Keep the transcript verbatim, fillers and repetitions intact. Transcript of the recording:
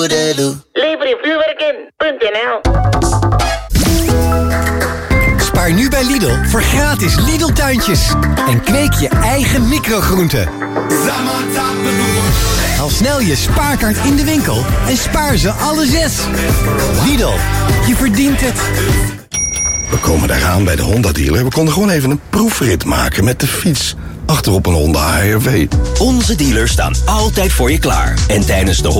Lever je vuurwerk in punt n l. Spaar nu bij Lidl voor gratis Lidl-tuintjes. En kweek je eigen microgroenten. Haal snel je spaarkaart in de winkel en spaar ze alle zes. Lidl, je verdient het. We komen daaraan bij de Honda-dealer. We konden gewoon even een proefrit maken met de fiets. Achterop een Honda H R V. Onze dealers staan altijd voor je klaar. En tijdens de